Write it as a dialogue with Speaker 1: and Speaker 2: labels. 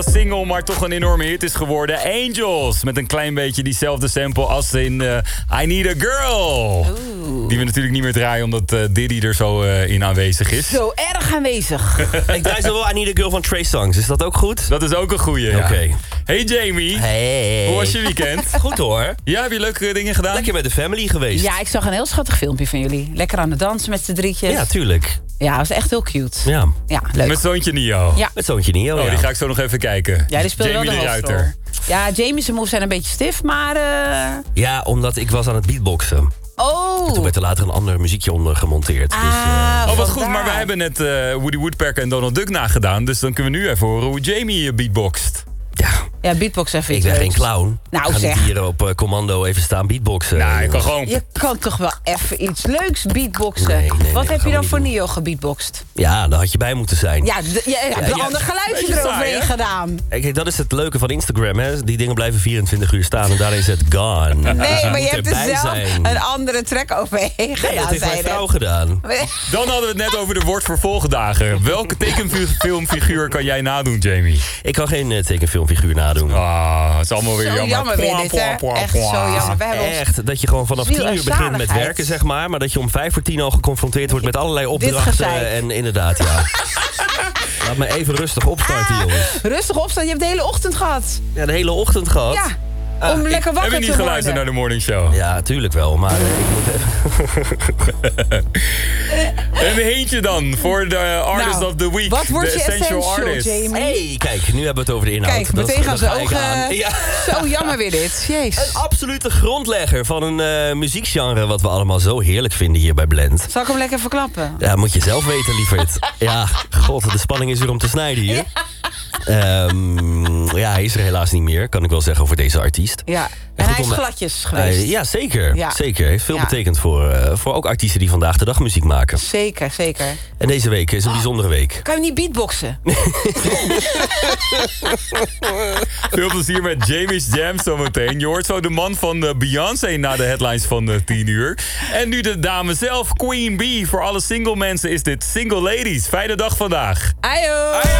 Speaker 1: Single, maar toch een enorme hit is geworden. Angels, met een klein beetje diezelfde sample als in I Need a Girl.
Speaker 2: Oeh.
Speaker 1: Die we natuurlijk niet meer draaien, omdat Diddy er zo in aanwezig is.
Speaker 2: Zo erg aanwezig.
Speaker 3: Ik draai zo wel I Need a Girl van Trey Songz. Is dat ook goed?
Speaker 1: Dat is ook een goeie, ja.
Speaker 3: Oké.
Speaker 1: Hey Jamie,
Speaker 3: Hey.
Speaker 1: hoe was je weekend?
Speaker 3: Goed hoor.
Speaker 1: Ja, heb je leuke dingen gedaan?
Speaker 3: Lekker met de family geweest.
Speaker 2: Ja, ik zag een heel schattig filmpje van jullie. Lekker aan het dansen met z'n drietjes.
Speaker 3: Ja, tuurlijk.
Speaker 2: Ja, was echt heel cute.
Speaker 3: Ja.
Speaker 2: Ja, leuk.
Speaker 1: Met zoontje Nio.
Speaker 2: Ja.
Speaker 3: Met zoontje Nio,
Speaker 1: Oh,
Speaker 3: ja.
Speaker 1: die ga ik zo nog even kijken.
Speaker 2: Ja, die speelde wel
Speaker 1: Jamie
Speaker 2: de
Speaker 1: de
Speaker 2: hoofdrol.
Speaker 1: Ruiter.
Speaker 2: Ja, Jamie's moves zijn een beetje stif, maar...
Speaker 3: Ja, omdat ik was aan het beatboxen.
Speaker 2: Oh!
Speaker 3: Toen werd er later een ander muziekje onder gemonteerd.
Speaker 1: Oh, wat goed,
Speaker 2: vandaar.
Speaker 1: maar wij hebben net Woody Woodpecker en Donald Duck nagedaan. Dus dan kunnen we nu even horen hoe Jamie beatboxt.
Speaker 3: Ja,
Speaker 2: Ja, beatbox even
Speaker 3: ik
Speaker 2: iets
Speaker 3: ben geen
Speaker 2: leuks.
Speaker 3: clown.
Speaker 2: Nou,
Speaker 3: ik ga
Speaker 2: zeg.
Speaker 3: niet hier op commando even staan beatboxen.
Speaker 1: Nou, ik kan gewoon...
Speaker 2: Je kan toch wel even iets leuks beatboxen?
Speaker 3: Nee,
Speaker 2: Wat heb
Speaker 3: gaan
Speaker 2: je
Speaker 3: we
Speaker 2: dan
Speaker 3: niet
Speaker 2: voor
Speaker 3: doen.
Speaker 2: Nio gebeatboxt?
Speaker 3: Ja, daar had je bij moeten zijn.
Speaker 2: Ja, je hebt een
Speaker 3: ja.
Speaker 2: ander geluidje
Speaker 1: Beetje saai,
Speaker 2: eroverheen
Speaker 1: hè?
Speaker 2: gedaan.
Speaker 3: Kijk, dat is het leuke van Instagram, hè. Die dingen blijven 24 uur staan en daarin zit gone.
Speaker 2: Nee,
Speaker 3: Dus
Speaker 2: maar je hebt er
Speaker 3: erbij
Speaker 2: zelf
Speaker 3: zijn.
Speaker 2: een andere track overheen
Speaker 3: Nee,
Speaker 2: gedaan.
Speaker 3: dat heeft
Speaker 2: zei
Speaker 3: mijn
Speaker 2: je
Speaker 3: vrouw
Speaker 2: net.
Speaker 3: gedaan.
Speaker 1: Dan hadden we het net over de woord-vervolgdagen. Welke tekenfilmfiguur kan jij nadoen, Jamie?
Speaker 3: Ik kan geen tekenfilmfiguur nadoen.
Speaker 1: Ah, het is allemaal weer
Speaker 2: Zo
Speaker 1: jammer.
Speaker 2: jammer weer dit, hè? Echt zo jammer. We hebben ons
Speaker 3: Echt, dat je gewoon vanaf
Speaker 2: ziel
Speaker 3: 10
Speaker 2: en
Speaker 3: uur begint met
Speaker 2: zaligheid.
Speaker 3: werken, zeg maar dat je om 5:45 al geconfronteerd wordt met allerlei opdrachten.
Speaker 2: gezeik.
Speaker 3: En inderdaad, ja. Laat me even rustig opstarten, jongens.
Speaker 2: rustig opstaan. Je hebt de hele ochtend gehad.
Speaker 3: Ja, de hele ochtend gehad.
Speaker 2: Ja, om lekker
Speaker 1: Heb
Speaker 2: wakker
Speaker 1: je
Speaker 2: te
Speaker 1: niet geluisterd naar
Speaker 2: worden.
Speaker 1: de morning show?
Speaker 3: Ja, tuurlijk wel, maar ik moet even...
Speaker 1: Een hintje dan voor de Artist
Speaker 2: Nou,
Speaker 1: of the Week.
Speaker 2: wat wordt
Speaker 1: de
Speaker 2: je essential,
Speaker 1: Artist.
Speaker 2: Jamie?
Speaker 3: Hey, kijk, nu hebben we het over de inhoud.
Speaker 2: Kijk,
Speaker 3: Dat-
Speaker 2: meteen gaan
Speaker 3: dat
Speaker 2: ze
Speaker 3: ga ik aan.
Speaker 2: ogen...
Speaker 3: Ja.
Speaker 2: Zo jammer weer dit. Jezus.
Speaker 3: Een absolute grondlegger van een muziekgenre wat we allemaal zo heerlijk vinden hier bij Blend.
Speaker 2: Zal ik hem lekker verklappen?
Speaker 3: Ja, moet je zelf weten, lieverd. Ja, god, de spanning is weer om te snijden hier. Ja, hij is er helaas niet meer, kan ik wel zeggen over deze artiest.
Speaker 2: Ja.
Speaker 3: En
Speaker 2: En
Speaker 3: goed
Speaker 2: hij is
Speaker 3: om-
Speaker 2: gladjes geweest.
Speaker 3: Ja, zeker.
Speaker 2: Ja.
Speaker 3: Zeker. Heeft veel
Speaker 2: Ja.
Speaker 3: betekend voor ook artiesten die vandaag de dag muziek maken.
Speaker 2: Zeker, zeker.
Speaker 3: En deze week is een bijzondere week.
Speaker 2: Kan je niet beatboxen?
Speaker 1: Veel plezier met Jamie's Jam zometeen. Je hoort zo de man van Beyoncé na de headlines van 10 uur. En nu de dame zelf, Queen Bee. Voor alle single mensen is dit Single Ladies. Fijne dag vandaag.
Speaker 2: Ajo!